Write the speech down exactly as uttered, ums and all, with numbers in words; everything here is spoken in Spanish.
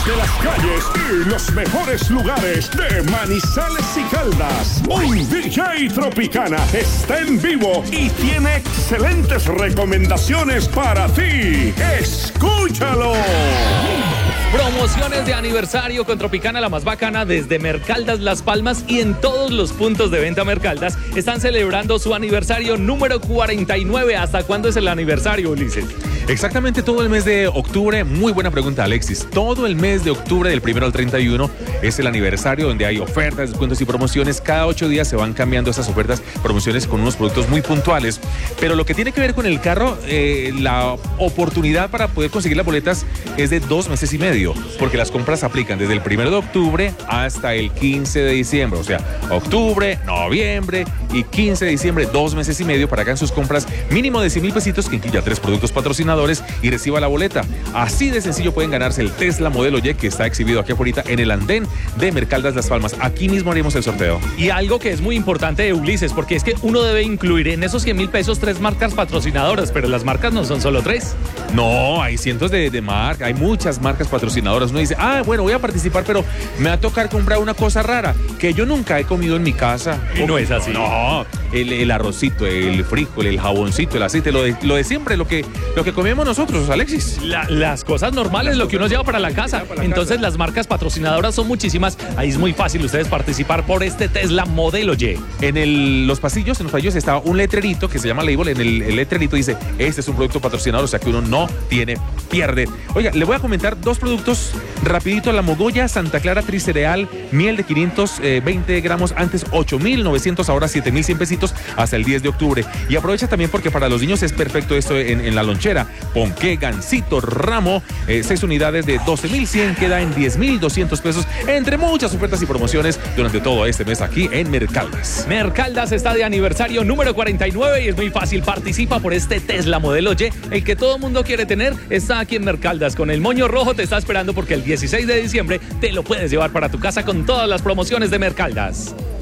de las calles y los mejores lugares de Manizales y Caldas. Un D J Tropicana está en vivo y tiene excelentes recomendaciones para ti. ¡Escúchalo! Promociones de aniversario con Tropicana, la más bacana, desde Mercaldas Las Palmas y en todos los puntos de venta Mercaldas están celebrando su aniversario número cuarenta y nueve. ¿Hasta cuándo es el aniversario, Ulises? Exactamente todo el mes de octubre. Muy buena pregunta, Alexis. Todo el mes de octubre, del primero al treinta y uno, es el aniversario donde hay ofertas, descuentos y promociones. Cada ocho días se van cambiando esas ofertas, promociones con unos productos muy puntuales. Pero lo que tiene que ver con el carro, eh, la oportunidad para poder conseguir las boletas es de dos meses y medio, porque las compras se aplican desde el primero de octubre hasta el quince de diciembre. O sea, octubre, noviembre y quince de diciembre, dos meses y medio para que hagan sus compras mínimo de cien mil pesitos, que incluya tres productos patrocinados, y reciba la boleta. Así de sencillo pueden ganarse el Tesla Modelo Y, que está exhibido aquí afuera en el andén de Mercaldas Las Palmas. Aquí mismo haremos el sorteo. Y algo que es muy importante de Ulises, porque es que uno debe incluir en esos cien mil pesos tres marcas patrocinadoras, pero las marcas no son solo tres. No, hay cientos de, de marcas, hay muchas marcas patrocinadoras. Uno dice, ah, bueno, voy a participar, pero me va a tocar comprar una cosa rara que yo nunca he comido en mi casa. Y no es así. No, el, el arrocito, el frijol, el jaboncito, el aceite, lo de, lo de siempre, lo que, lo que comemos nosotros, Alexis. La, las cosas normales, las lo que uno lleva para la casa. Para la Entonces casa. Las marcas patrocinadoras son muchísimas. Ahí es muy fácil ustedes participar por este Tesla Modelo Y. En el, los pasillos, en los pasillos estaba un letrerito que se llama label. En el, el letrerito dice, este es un producto patrocinador, o sea que uno no tiene pierde. Oiga, le voy a comentar dos productos rapidito. La Mogoya Santa Clara Tricereal, miel de quinientos veinte gramos, antes ocho mil novecientos, ahora siete mil cien pesitos hasta el diez de octubre. Y aprovecha también porque para los niños es perfecto esto en, en la lonchera. Ponqué Gansito Ramo, eh, seis unidades de doce mil cien, queda en diez mil doscientos pesos, entre muchas ofertas y promociones durante todo este mes aquí en Mercaldas. Mercaldas está de aniversario número cuarenta y nueve y es muy fácil, participa por este Tesla Modelo Y, el que todo mundo quiere tener. Está aquí en Mercaldas con el moño rojo, te está esperando porque el dieciséis de diciembre te lo puedes llevar para tu casa con todas las promociones de Mercaldas.